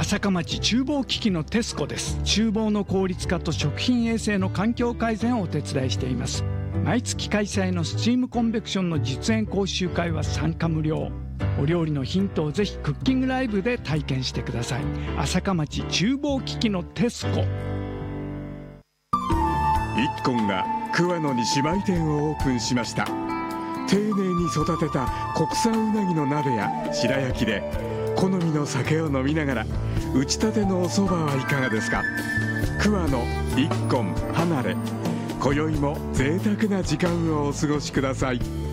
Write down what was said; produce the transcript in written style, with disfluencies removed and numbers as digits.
朝霞町厨房機器のテスコです。厨房の効率化と食品衛生の環境改善をお手伝いしています。毎月開催のスチームコンベクションの実演講習会は参加無料。お料理のヒントをぜひクッキングライブで体験してください。朝霞町厨房機器のテスコ。 イッコンが桑野に姉妹店をオープンしました。丁寧に育てた国産うなぎの鍋や白焼きで好みの酒を飲みながら打ちたてのお蕎麦はいかがですか。桑野イッコン離れ、今宵も贅沢な時間をお過ごしください。